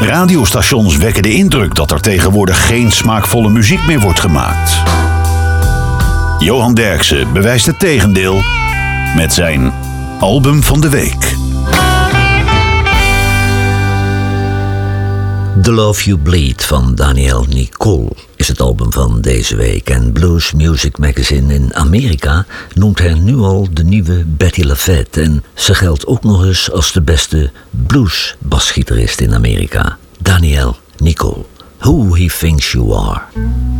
Radiostations wekken de indruk dat er tegenwoordig geen smaakvolle muziek meer wordt gemaakt. Johan Derksen bewijst het tegendeel met zijn album van de week. The Love You Bleed van Danielle Nicole is het album van deze week. En Blues Music Magazine in Amerika noemt haar nu al de nieuwe Bettye LaFette. En ze geldt ook nog eens als de beste blues-basgitarist in Amerika. Danielle Nicole, Who He Thinks You Are.